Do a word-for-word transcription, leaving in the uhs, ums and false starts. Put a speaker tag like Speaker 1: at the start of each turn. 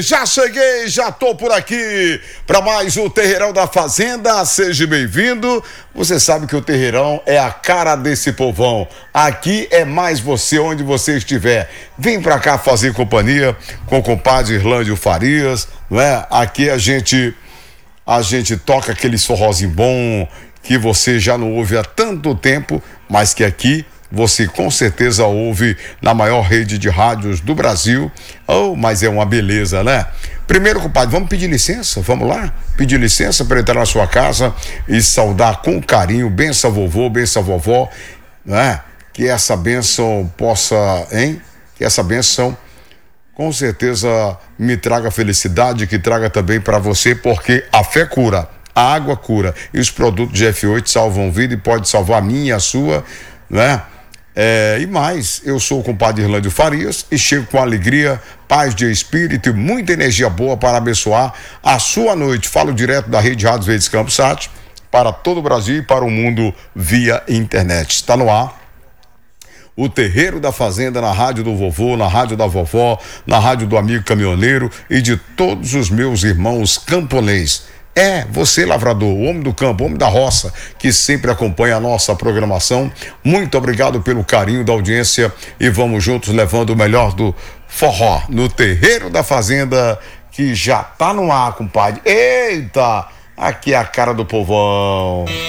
Speaker 1: Já cheguei, já tô por aqui para mais um Terreirão da Fazenda. Seja bem-vindo. Você sabe que o Terreirão é a cara desse povão. Aqui é mais você onde você estiver. Vem para cá fazer companhia com o compadre Irlândio Farias, não é? Aqui a gente a gente toca aquele forrozinho bom que você já não ouve há tanto tempo, mas que aqui você com certeza ouve na maior rede de rádios do Brasil. Oh, mas é uma beleza, né? Primeiro, compadre, vamos pedir licença? Vamos lá? Pedir licença para entrar na sua casa e saudar com carinho, benção vovô, benção vovó, né? Que essa bênção possa, hein? Que essa bênção com certeza me traga felicidade, que traga também para você, porque a fé cura, a água cura e os produtos de F oito salvam vida e pode salvar a minha e a sua, né? É, e mais, eu sou o compadre Irlândio Farias e chego com alegria, paz de espírito e muita energia boa para abençoar a sua noite. Falo direto da Rede Rádios Verdes Campos Sat para todo o Brasil e para o mundo via internet. Está no ar o Terreiro da Fazenda, na rádio do vovô, na rádio da vovó, na rádio do amigo caminhoneiro e de todos os meus irmãos camponês. É, você lavrador, o homem do campo, o homem da roça, que sempre acompanha a nossa programação. Muito obrigado pelo carinho da audiência e vamos juntos levando o melhor do forró no Terreiro da Fazenda, que já tá no ar, compadre. Eita, aqui é a cara do povão.